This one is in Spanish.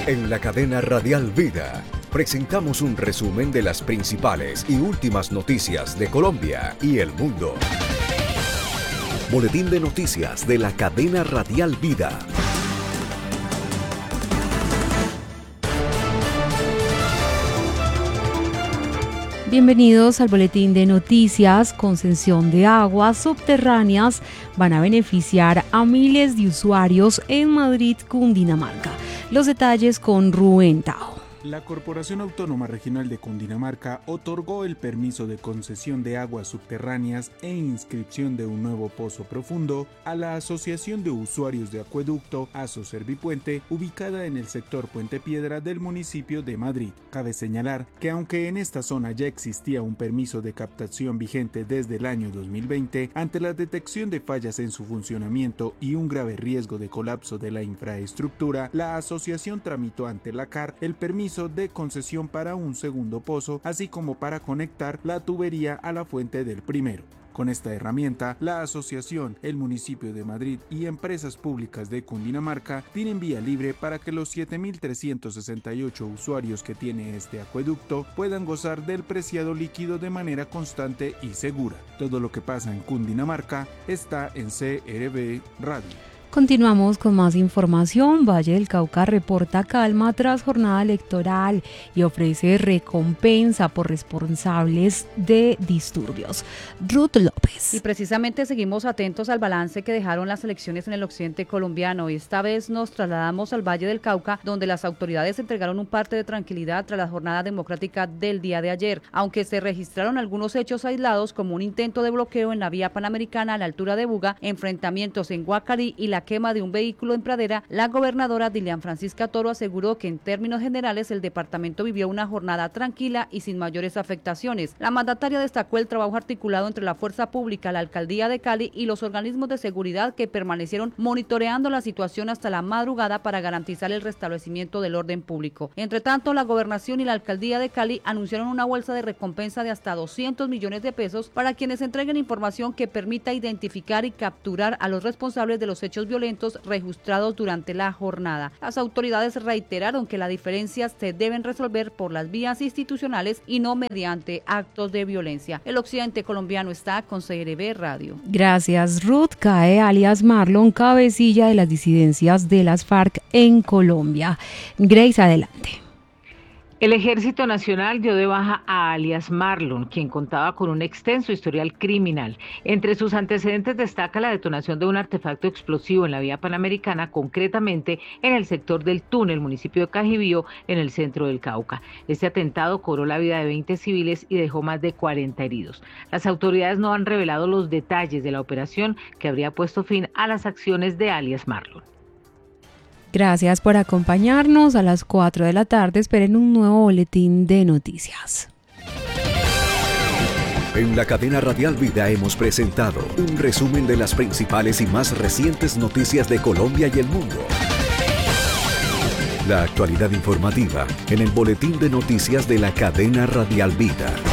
En la cadena Radial Vida presentamos un resumen de las principales y últimas noticias de Colombia y el mundo. Boletín de noticias de la cadena Radial Vida. Bienvenidos al boletín de noticias. Concesión de aguas subterráneas van a beneficiar a miles de usuarios en Madrid, Cundinamarca. Los detalles con Rubén Tajo. La Corporación Autónoma Regional de Cundinamarca otorgó el permiso de concesión de aguas subterráneas e inscripción de un nuevo pozo profundo a la Asociación de Usuarios de Acueducto Aso-Servipuente, ubicada en el sector Puente Piedra del municipio de Madrid. Cabe señalar que aunque en esta zona ya existía un permiso de captación vigente desde el año 2020, ante la detección de fallas en su funcionamiento y un grave riesgo de colapso de la infraestructura, la asociación tramitó ante la CAR el permiso de concesión para un segundo pozo, así como para conectar la tubería a la fuente del primero. Con esta herramienta, la asociación, el municipio de Madrid y empresas públicas de Cundinamarca tienen vía libre para que los 7.368 usuarios que tiene este acueducto puedan gozar del preciado líquido de manera constante y segura. Todo lo que pasa en Cundinamarca está en CRB Radio. Continuamos con más información. Valle del Cauca reporta calma tras jornada electoral y ofrece recompensa por responsables de disturbios. Ruth López. Y precisamente seguimos atentos al balance que dejaron las elecciones en el occidente colombiano. Esta vez nos trasladamos al Valle del Cauca, donde las autoridades entregaron un parte de tranquilidad tras la jornada democrática del día de ayer, aunque se registraron algunos hechos aislados como un intento de bloqueo en la vía panamericana a la altura de Buga, enfrentamientos en Guacarí y la quema de un vehículo en Pradera. La gobernadora Dilian Francisca Toro aseguró que en términos generales el departamento vivió una jornada tranquila y sin mayores afectaciones. La mandataria destacó el trabajo articulado entre la fuerza pública, la alcaldía de Cali y los organismos de seguridad que permanecieron monitoreando la situación hasta la madrugada para garantizar el restablecimiento del orden público. Entre tanto, la gobernación y la alcaldía de Cali anunciaron una bolsa de recompensa de hasta 200 millones de pesos para quienes entreguen información que permita identificar y capturar a los responsables de los hechos violentos registrados durante la jornada. Las autoridades reiteraron que las diferencias se deben resolver por las vías institucionales y no mediante actos de violencia. El occidente colombiano está con CRB Radio. Gracias, Ruth. Cae alias Marlon, cabecilla de las disidencias de las FARC en Colombia. Grace, adelante. El Ejército Nacional dio de baja a alias Marlon, quien contaba con un extenso historial criminal. Entre sus antecedentes destaca la detonación de un artefacto explosivo en la vía panamericana, concretamente en el sector del Túnel, municipio de Cajibío, en el centro del Cauca. Este atentado cobró la vida de 20 civiles y dejó más de 40 heridos. Las autoridades no han revelado los detalles de la operación que habría puesto fin a las acciones de alias Marlon. Gracias por acompañarnos. A las 4 de la tarde esperen un nuevo boletín de noticias. En la cadena Radial Vida hemos presentado un resumen de las principales y más recientes noticias de Colombia y el mundo. La actualidad informativa en el boletín de noticias de la cadena Radial Vida.